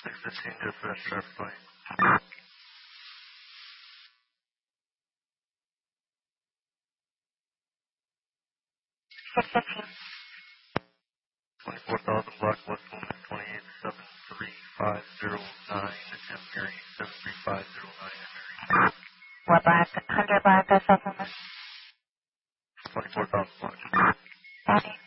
615, good for that sharp point. 615. 24,000 block, West Woman, 28,73509, attempt Mary, 73509, Mary. What block? 100 block, supplement. 24,000 block. Copy.